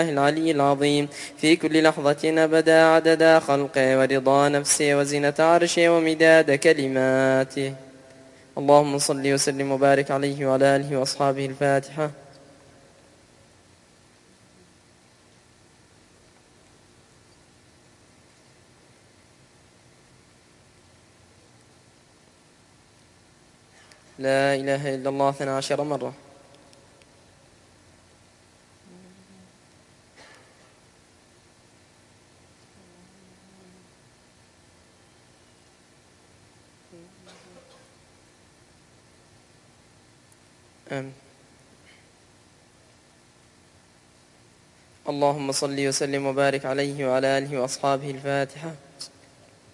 العلي العظيم في كل لحظة أبدا عدد خلقه ورضا نفسه وزنة عرشه ومداد كلماته. اللهم صل وسلم وبارك عليه وعلى آله وأصحابه. الفاتحة. لا إله إلا الله 12 مرة. آمين. اللهم صل وسلم وبارك عليه وعلى آله وأصحابه. الفاتحة.